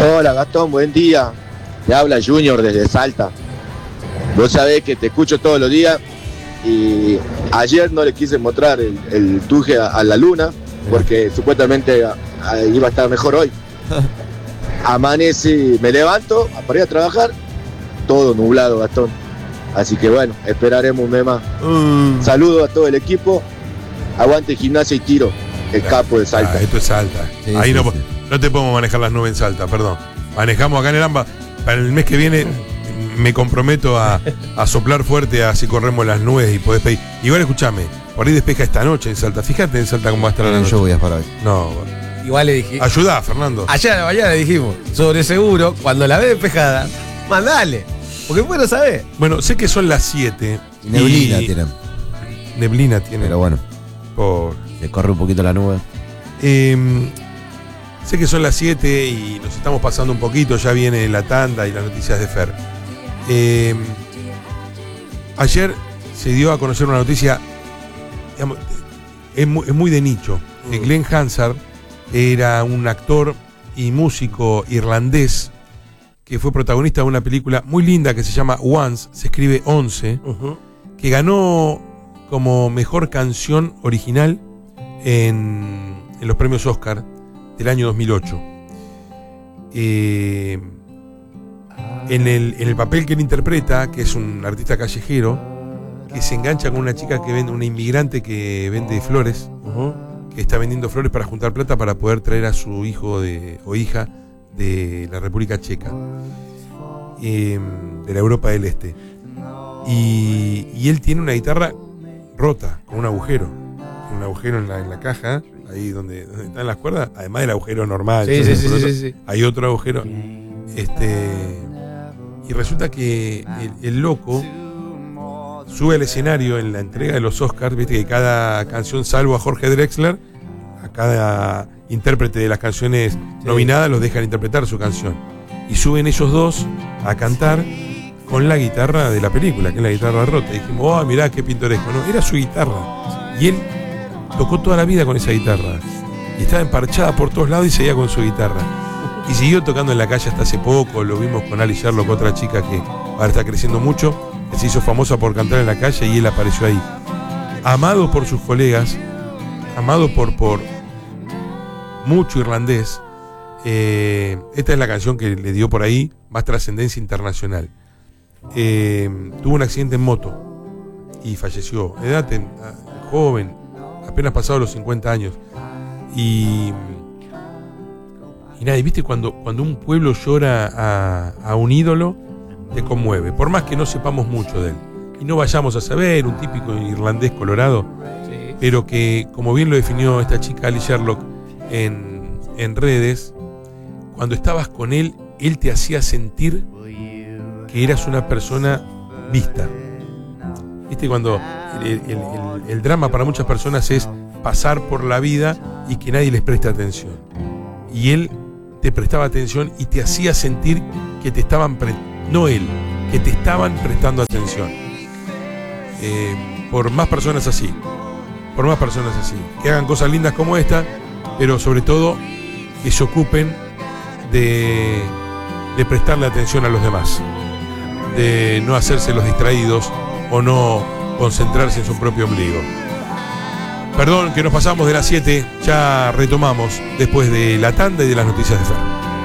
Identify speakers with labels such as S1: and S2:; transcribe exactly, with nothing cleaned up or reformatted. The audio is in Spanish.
S1: Hola Gastón, buen día. Te habla Junior desde Salta. Vos sabés que te escucho todos los días y ayer no le quise mostrar el, el tuje a, a la luna porque supuestamente a, a, iba a estar mejor hoy. Amanece, me levanto para ir a trabajar, todo nublado, Gastón. Así que bueno, esperaremos un mes más. Mm. Saludos a todo el equipo. Aguante Gimnasia y Tiro, el claro, capo de Salta.
S2: Ah, esto es Salta. Sí, Ahí sí, no, sí. no te podemos manejar las nubes en Salta, perdón. Manejamos acá en el AMBA. Para el mes que viene me comprometo a, a soplar fuerte, así corremos las nubes y podés pedir. Igual escuchame, por ahí despeja esta noche en Salta. Fíjate en Salta cómo va a estar la noche.
S3: Yo voy a para hoy.
S2: No,
S3: igual le dije.
S2: Ayudá, Fernando.
S3: Ayer a la mañana le dijimos, sobre seguro, cuando la ve despejada, mandale. Porque bueno, ¿sabés?
S2: Bueno, sé que son las siete.
S3: Neblina y... tienen.
S2: Neblina tienen.
S3: Pero bueno.
S2: Por...
S3: Se corre un poquito la nube.
S2: Eh, sé que son las siete y nos estamos pasando un poquito. Ya viene la tanda y las noticias de Fer. Eh, ayer se dio a conocer una noticia, digamos, es, muy, es muy de nicho. Mm. Glenn Hansard era un actor y músico irlandés que fue protagonista de una película muy linda que se llama Once, se escribe once, uh-huh. que ganó como mejor canción original en, en los premios Oscar del año dos mil ocho. Eh, en, el, en el papel que él interpreta, que es un artista callejero, que se engancha con una chica que vende, una inmigrante que vende flores, uh-huh. que está vendiendo flores para juntar plata para poder traer a su hijo de, o hija de la República Checa, eh, de la Europa del Este. Y, y él tiene una guitarra rota, con un agujero. Un agujero en la, en la caja, ahí donde, donde están las cuerdas, además del agujero normal.
S3: Sí, sí, sí, sí, sí.
S2: Hay otro agujero. Este, y resulta que el, el loco sube al escenario en la entrega de los Oscars, viste que cada canción, salvo a Jorge Drexler, a cada intérprete de las canciones sí. nominadas los dejan interpretar su canción. Y suben ellos dos a cantar con la guitarra de la película, que es la guitarra rota. Y dijimos, oh, mirá qué pintoresco. No, era su guitarra. Y él tocó toda la vida con esa guitarra. Y estaba emparchada por todos lados y seguía con su guitarra. Y siguió tocando en la calle hasta hace poco. Lo vimos con Ali Sherlock, otra chica que ahora está creciendo mucho, que se hizo famosa por cantar en la calle y él apareció ahí. Amado por sus colegas, amado por, por mucho irlandés. Eh, esta es la canción que le dio por ahí más trascendencia internacional. Eh, tuvo un accidente en moto y falleció. Edad ten, joven, apenas pasado los cincuenta años. Y, y nada, y viste cuando, cuando un pueblo llora a, a un ídolo, te conmueve, por más que no sepamos mucho de él. Y no vayamos a saber, un típico irlandés colorado, sí. pero que, como bien lo definió esta chica Ali Sherlock en, en redes, cuando estabas con él, él te hacía sentir que eras una persona vista. ¿Viste? Cuando el, el, el, el drama para muchas personas es pasar por la vida y que nadie les preste atención. Y él te prestaba atención y te hacía sentir que te estaban, pre- no él, que te estaban prestando atención. Eh, por más personas así, por más personas así, que hagan cosas lindas como esta, pero sobre todo que se ocupen de, de prestarle atención a los demás, de no hacerse los distraídos o no concentrarse en su propio ombligo. Perdón que nos pasamos de las siete, ya retomamos después de la tanda y de las noticias de Fer.